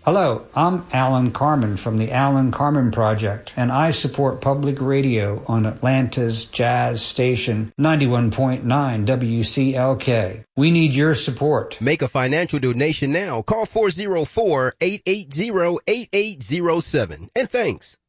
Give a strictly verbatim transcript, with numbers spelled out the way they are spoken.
Hello, I'm Alan Carmen from the Alan Carmen Project, and I support public radio on Atlanta's jazz station ninety-one point nine W C L K. We need your support. Make a financial donation now. Call four oh four, eight eight zero, eight eight zero seven. And thanks.